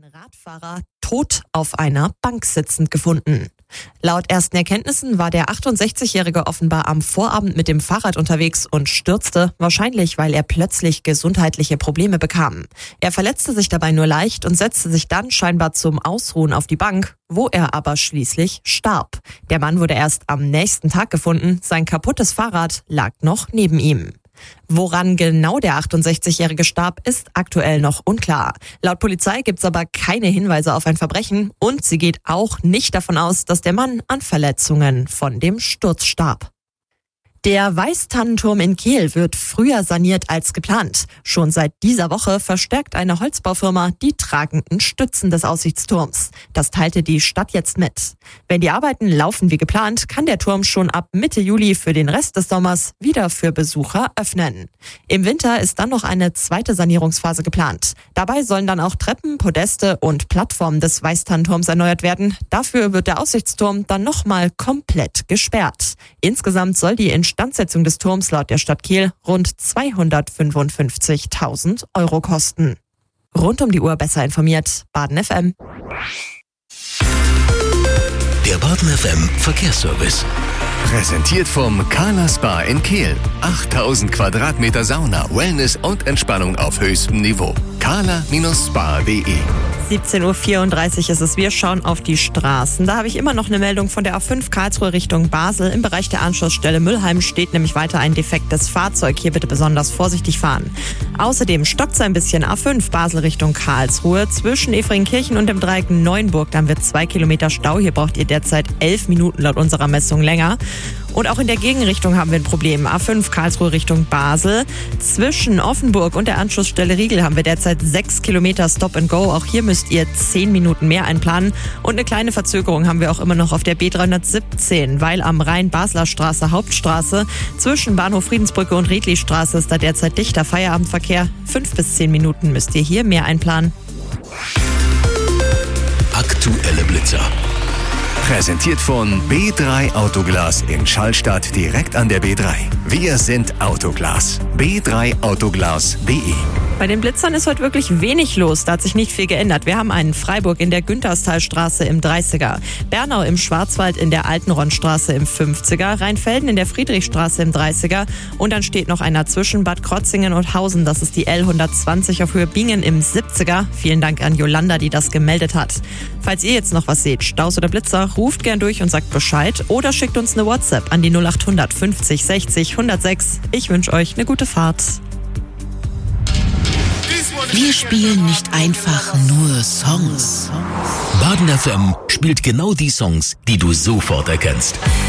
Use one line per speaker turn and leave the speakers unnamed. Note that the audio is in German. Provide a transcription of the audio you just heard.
Radfahrer tot auf einer Bank sitzend gefunden. Laut ersten Erkenntnissen war der 68-Jährige offenbar am Vorabend mit dem Fahrrad unterwegs und stürzte, wahrscheinlich weil er plötzlich gesundheitliche Probleme bekam. Er verletzte sich dabei nur leicht und setzte sich dann scheinbar zum Ausruhen auf die Bank, wo er aber schließlich starb. Der Mann wurde erst am nächsten Tag gefunden, sein kaputtes Fahrrad lag noch neben ihm. Woran genau der 68-Jährige starb, ist aktuell noch unklar. Laut Polizei gibt's aber keine Hinweise auf ein Verbrechen und sie geht auch nicht davon aus, dass der Mann an Verletzungen von dem Sturz starb. Der Weißtannenturm in Kehl wird früher saniert als geplant. Schon seit dieser Woche verstärkt eine Holzbaufirma die tragenden Stützen des Aussichtsturms. Das teilte die Stadt jetzt mit. Wenn die Arbeiten laufen wie geplant, kann der Turm schon ab Mitte Juli für den Rest des Sommers wieder für Besucher öffnen. Im Winter ist dann noch eine zweite Sanierungsphase geplant. Dabei sollen dann auch Treppen, Podeste und Plattformen des Weißtannenturms erneuert werden. Dafür wird der Aussichtsturm dann nochmal komplett gesperrt. Insgesamt soll die Instandsetzung des Turms laut der Stadt Kehl rund 255.000 € kosten. Rund um die Uhr besser informiert, Baden FM.
Der Baden FM Verkehrsservice. Präsentiert vom Carla Spa in Kehl. 8000 Quadratmeter Sauna, Wellness und Entspannung auf höchstem Niveau. carla-spa.de
17.34 Uhr ist es. Wir schauen auf die Straßen. Da habe ich immer noch eine Meldung von der A5 Karlsruhe Richtung Basel. Im Bereich der Anschlussstelle Müllheim steht nämlich weiter ein defektes Fahrzeug. Hier bitte besonders vorsichtig fahren. Außerdem stockt es ein bisschen A5 Basel Richtung Karlsruhe. Zwischen Efringkirchen und dem Dreieck Neuenburg, dann wird 2 Kilometer Stau. Hier braucht ihr derzeit 11 Minuten laut unserer Messung länger. Und auch in der Gegenrichtung haben wir ein Problem. A5 Karlsruhe Richtung Basel. Zwischen Offenburg und der Anschlussstelle Riegel haben wir derzeit 6 Kilometer Stop and Go. Auch hier müsst ihr 10 Minuten mehr einplanen. Und eine kleine Verzögerung haben wir auch immer noch auf der B317, weil am Rhein-Basler Straße Hauptstraße zwischen Bahnhof Friedensbrücke und Riedlistraße ist da derzeit dichter Feierabendverkehr. 5 bis 10 Minuten müsst ihr hier mehr einplanen.
Aktuelle Blitzer. Präsentiert von B3 Autoglas in Schallstadt direkt an der B3. Wir sind Autoglas. b3autoglas.de.
Bei den Blitzern ist heute wirklich wenig los, da hat sich nicht viel geändert. Wir haben einen Freiburg in der Günterstalstraße im 30er, Bernau im Schwarzwald in der Altenronnstraße im 50er, Rheinfelden in der Friedrichstraße im 30er und dann steht noch einer zwischen Bad Krotzingen und Hausen, das ist die L120 auf Höhe Bingen im 70er. Vielen Dank an Jolanda, die das gemeldet hat. Falls ihr jetzt noch was seht, Staus oder Blitzer, ruft gern durch und sagt Bescheid oder schickt uns eine WhatsApp an die 0800 50 60 106. Ich wünsche euch eine gute Fahrt.
Wir spielen nicht einfach nur Songs.
Baden FM spielt genau die Songs, die du sofort erkennst.